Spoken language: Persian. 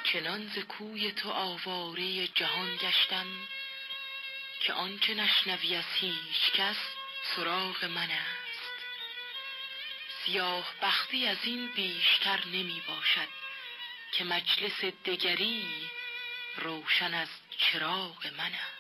چنان ز کوی تو آواره جهان گشتم که آنچه نشنوی از هیچ کس سراغ من است. سیاه بختی از این بیشتر نمی باشد که مجلس دگری روشن از چراغ من است.